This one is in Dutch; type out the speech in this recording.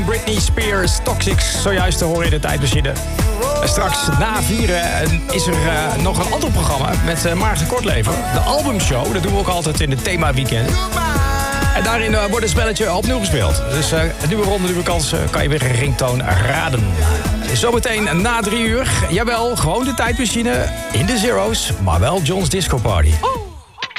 Britney Spears, Toxic, zojuist te horen in de tijdmachine. En straks na vieren is er nog een ander programma met Maarten Kortlever. De albumshow, dat doen we ook altijd in het themaweekend. En daarin wordt het spelletje opnieuw gespeeld. Dus een nieuwe ronde, nieuwe kans, kan je weer een ringtoon raden. Zometeen na 3 uur, jawel, gewoon de tijdmachine in de Zero's, maar wel John's Disco Party.